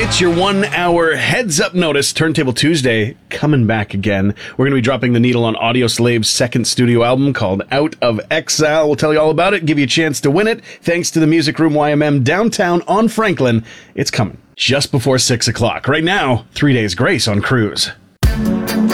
It's your 1 hour heads up notice. Turntable Tuesday coming back again. We're going to be dropping the needle on Audioslave's second studio album called Out of Exile. We'll tell you all about it, give you a chance to win it. Thanks to the Music Room YMM downtown on Franklin. It's coming just before 6 o'clock. Right now, 3 Days Grace on Cruise.